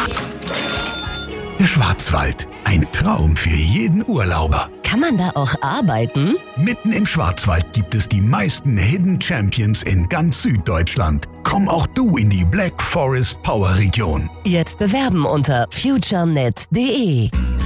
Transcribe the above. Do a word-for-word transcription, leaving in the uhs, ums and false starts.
Der Schwarzwald, ein Traum für jeden Urlauber. Kann man da auch arbeiten? Mitten im Schwarzwald gibt es die meisten Hidden Champions in ganz Süddeutschland. Komm auch du in die Black Forest Power Region. Jetzt bewerben unter futurenet punkt de.